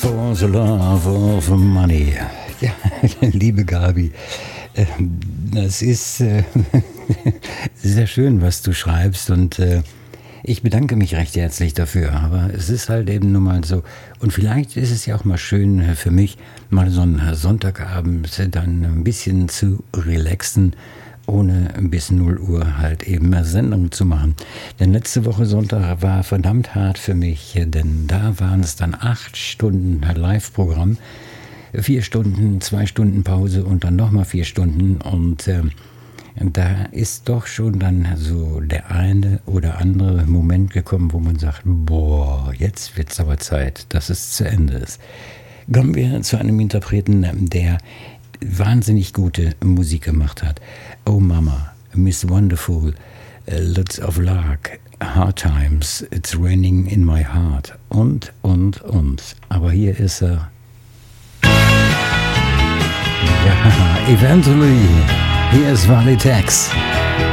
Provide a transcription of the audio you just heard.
for the love of money. Ja, liebe Gabi, das ist sehr schön, was du schreibst und ich bedanke mich recht herzlich dafür, aber es ist halt eben nun mal so. Und vielleicht ist es ja auch mal schön für mich, mal so einen Sonntagabend dann ein bisschen zu relaxen, ohne bis 0 Uhr halt eben eine Sendung zu machen. Denn letzte Woche Sonntag war verdammt hart für mich, denn da waren es dann 8 Stunden Live-Programm, 4 Stunden, 2 Stunden Pause und dann nochmal 4 Stunden und da ist doch schon dann so der eine oder andere Moment gekommen, wo man sagt, boah, jetzt wird's aber Zeit, dass es zu Ende ist. Kommen wir zu einem Interpreten, der wahnsinnig gute Musik gemacht hat. Oh Mama, Miss Wonderful, Lots of Luck, Hard Times, It's Raining in My Heart und. Aber hier ist er. Ja, eventually, hier ist Valitex.